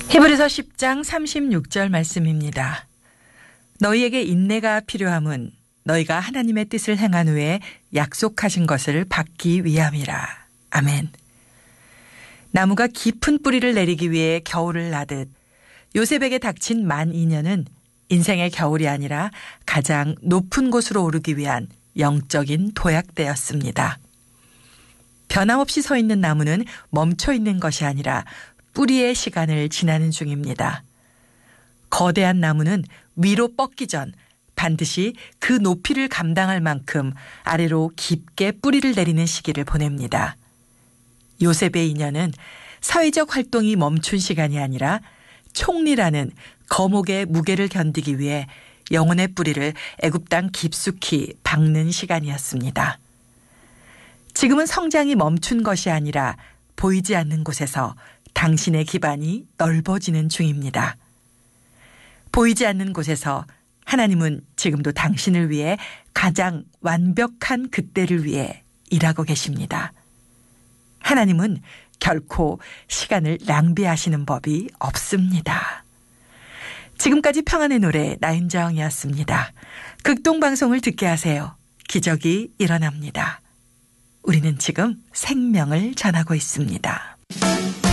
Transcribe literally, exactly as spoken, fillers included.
히브리서 십 장 삼십육 절 말씀입니다. 너희에게 인내가 필요함은 너희가 하나님의 뜻을 행한 후에 약속하신 것을 받기 위함이라. 아멘. 나무가 깊은 뿌리를 내리기 위해 겨울을 나듯 요셉에게 닥친 만 이 년은 인생의 겨울이 아니라 가장 높은 곳으로 오르기 위한 영적인 도약대였습니다. 변함없이 서 있는 나무는 멈춰 있는 것이 아니라 뿌리의 시간을 지나는 중입니다. 거대한 나무는 위로 뻗기 전 반드시 그 높이를 감당할 만큼 아래로 깊게 뿌리를 내리는 시기를 보냅니다. 요셉의 인연은 사회적 활동이 멈춘 시간이 아니라 총리라는 거목의 무게를 견디기 위해 영혼의 뿌리를 애굽 땅 깊숙이 박는 시간이었습니다. 지금은 성장이 멈춘 것이 아니라 보이지 않는 곳에서 당신의 기반이 넓어지는 중입니다. 보이지 않는 곳에서 하나님은 지금도 당신을 위해 가장 완벽한 그때를 위해 일하고 계십니다. 하나님은 결코 시간을 낭비하시는 법이 없습니다. 지금까지 평안의 노래 나윤정이었습니다. 극동방송을 듣게 하세요. 기적이 일어납니다. 우리는 지금 생명을 전하고 있습니다.